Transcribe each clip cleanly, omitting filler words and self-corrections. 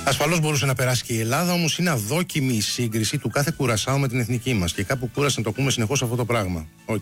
Ασφαλώς μπορούσε να περάσει και η Ελλάδα, όμως είναι αδόκιμη η σύγκριση του κάθε κουρασάου με την εθνική μας. Και κάπου κούρασε να το ακούμε συνεχώς αυτό το πράγμα.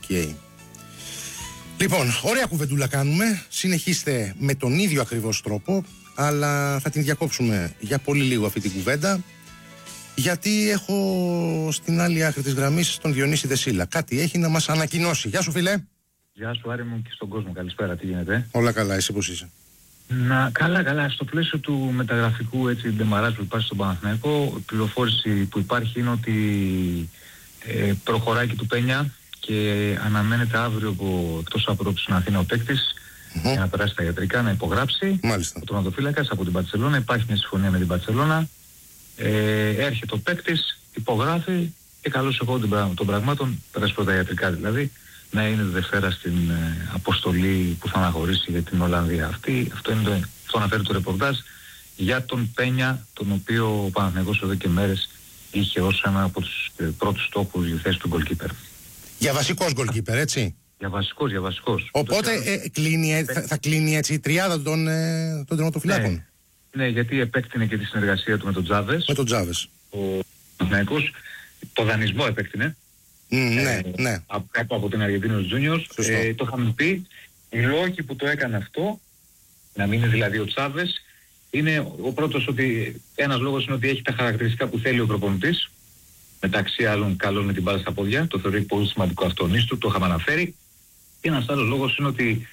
Λοιπόν, ωραία κουβεντούλα κάνουμε. Συνεχίστε με τον ίδιο ακριβώς τρόπο, αλλά θα την διακόψουμε για πολύ λίγο αυτή την κουβέντα. Γιατί έχω στην άλλη άκρη της γραμμής τον Διονύση Δεσίλα. Κάτι έχει να μας ανακοινώσει. Γεια σου, φίλε. Γεια σου, Άρη μου, και στον κόσμο. Καλησπέρα, τι γίνεται? Όλα καλά, εσύ πώς είσαι? Καλά. Στο πλαίσιο του μεταγραφικού ντεμαράζ που υπάρχει στον Παναθηναϊκό, η πληροφόρηση που υπάρχει είναι ότι προχωράει και του Πένια και αναμένεται αύριο εκτός από στην Αθήνα ο παίκτης για να περάσει τα ιατρικά, να υπογράψει. Μάλιστα. Ο τερματοφύλακας από την Μπαρτσελώνα. Υπάρχει μια συμφωνία με την Μπαρτσελώνα. Έρχεται ο παίκτης, υπογράφει και καλώς εγώ των πραγμάτων, περάσει πρώτα ιατρικά δηλαδή, να είναι Δευτέρα στην αποστολή που θα αναχωρήσει για την Ολλανδία. Αυτό αναφέρει το ρεπορτάζ για τον Πένια, τον οποίο ο Παναθηναϊκός εδώ και μέρες είχε ως ένα από τους πρώτους στόχους για θέση του goalkeeper. Για βασικός goalkeeper, έτσι. Για βασικός. Οπότε θα κλείνει έτσι η τριάδα των τερματοφυλάκων. Ναι, γιατί επέκτηνε και τη συνεργασία του με τον Τζάβες. Ο Παναθηναϊκός το δανεισμό επέκτηνε. Ναι. Από την Αργεντίνος Juniors. Το είχαμε πει. Οι λόγοι που το έκανε αυτό, να μην είναι δηλαδή ο Τσάβες, είναι ο πρώτος ότι ένας λόγος είναι ότι έχει τα χαρακτηριστικά που θέλει ο προπονητής. Μεταξύ άλλων καλός με την μπάλα στα πόδια. Το θεωρεί πολύ σημαντικό αυτό του, το είχαμε αναφέρει. Και ένας άλλος λόγος είναι ότι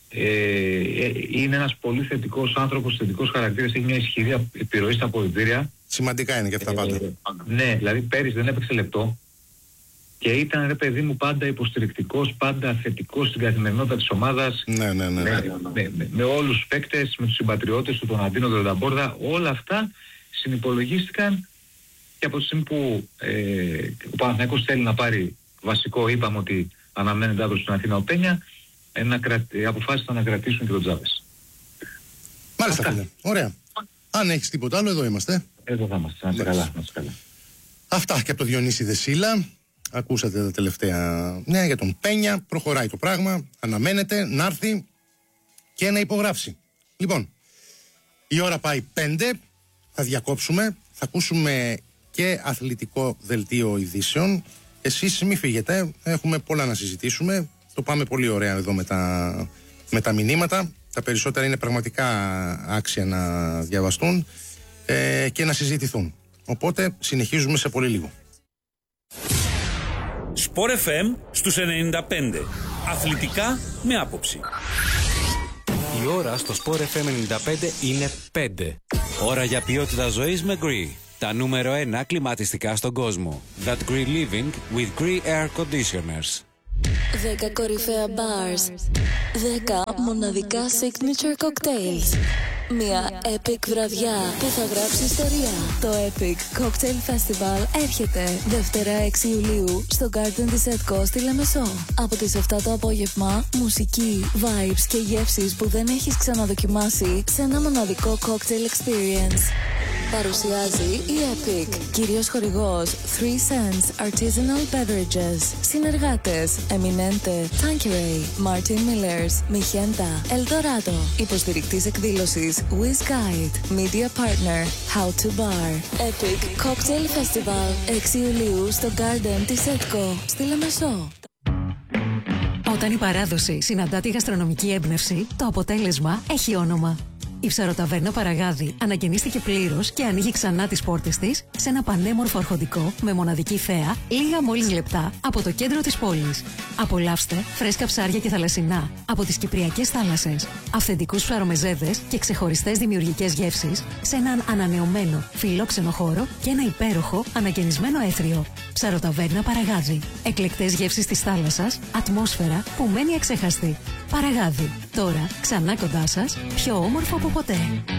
είναι ένας πολύ θετικός άνθρωπος, θετικός χαρακτήρας, έχει μια ισχυρή επιρροή στα αποδυτήρια. Σημαντικά είναι και αυτά πάντα. Ναι, δηλαδή πέρυσι δεν έπαιξε λεπτό και ήταν, ρε παιδί μου, πάντα υποστηρικτικός, πάντα θετικός στην καθημερινότητα της ομάδας. Ναι. Με όλους τους παίκτες, με τους συμπατριώτες του, τον Αντίνο, τον Λαμπόρδα, όλα αυτά συνυπολογίστηκαν και από τη στιγμή που ο Παναθηναϊκός θέλει να πάρει βασικό, είπαμε ότι αναμένεται αύριο στην Αθήνα ο Πένια, αποφάσισαν να κρατήσουν και τον Τζάβες. Μάλιστα, φίλε. Ωραία. Αν έχεις τίποτα άλλο, εδώ είμαστε. Εδώ θα είμαστε. Να είστε καλά. Αυτά και από το Διονύση Δεσίλα. Ακούσατε τα τελευταία νέα για τον Πένια. Προχωράει το πράγμα. Αναμένεται να έρθει και να υπογράψει. Λοιπόν, η ώρα πάει 5. Θα διακόψουμε. Θα ακούσουμε και αθλητικό δελτίο ειδήσεων. Εσείς μη φύγετε. Έχουμε πολλά να συζητήσουμε. Το πάμε πολύ ωραία εδώ με τα μηνύματα. Τα περισσότερα είναι πραγματικά άξια να διαβαστούν και να συζητηθούν. Οπότε συνεχίζουμε σε πολύ λίγο. Sport FM στους 95. Αθλητικά με άποψη. Η ώρα στο Sport FM 95 είναι 5. Ώρα για ποιότητα ζωής με Gree. Τα νούμερο 1 κλιματιστικά στον κόσμο. That Gree Living with Gree Air Conditioners. 10 κορυφαία bars, 10 μοναδικά signature cocktails. Μια epic βραδιά που θα γράψει ιστορία. Το Epic Cocktail Festival έρχεται Δευτέρα 6 Ιουλίου στο Garden της ΕΤΚΟ στη Λεμεσό. Από τις 7 το απόγευμα, μουσική, vibes και γεύσεις που δεν έχεις ξαναδοκιμάσει σε ένα μοναδικό cocktail experience. Παρουσιάζει η Epic, κυρίως χορηγός 3 Cents Artisanal Beverages. Συνεργάτες Eminente, Tanqueray, Martin Millers, Mijenta, Eldorado. Υποστηρικτής εκδήλωσης Wiz Guide, Media Partner, How to Bar. Epic Cocktail Festival 6 Ιουλίου στο Garden της ΕΤΚΟ στη Λεμεσό. Όταν η παράδοση συναντά τη γαστρονομική έμπνευση, το αποτέλεσμα έχει όνομα. Η Ψαροταβέρνα Παραγάδη ανακαινίστηκε πλήρως και ανοίγει ξανά τις πόρτες της σε ένα πανέμορφο αρχοντικό με μοναδική θέα, λίγα μόλις λεπτά από το κέντρο της πόλης. Απολαύστε φρέσκα ψάρια και θαλασσινά από τις κυπριακές θάλασσες, αυθεντικούς ψαρομεζέδες και ξεχωριστές δημιουργικές γεύσεις σε έναν ανανεωμένο φιλόξενο χώρο και ένα υπέροχο ανακαινισμένο έθριο. Ψαροταβέρνα Παραγάδη. Εκλεκτές γεύσεις της θάλασσας, ατμόσφαιρα που μένει αξέχαστη. Παραγάδη. Τώρα ξανά κοντά σας, πιο όμορφο από ποτέ.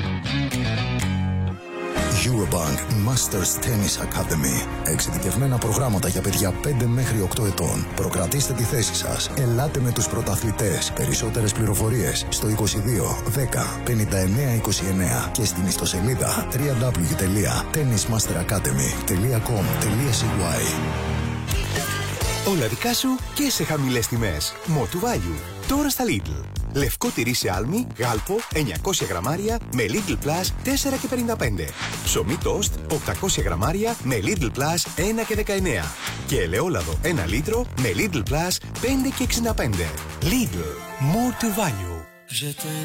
Eurobank Masters Tennis Academy. Εξειδικευμένα προγράμματα για παιδιά 5 μέχρι 8 ετών. Προκρατήστε τη θέση σας. Ελάτε με τους πρωταθλητές. Περισσότερες πληροφορίες στο 22 10 59 29 και στην ιστοσελίδα www.tennismasteracademy.com.cy. Όλα δικά σου και σε χαμηλές τιμές. More to value. Τώρα στα Lidl. Λευκό τυρί σε άλμη, γάλπο, 900 γραμμάρια με Lidl Plus 4,55. Ψωμί τόστ, 800 γραμμάρια με Lidl Plus 1,19. Και ελαιόλαδο 1 λίτρο με Lidl Plus 5,65. Lidl, more to value.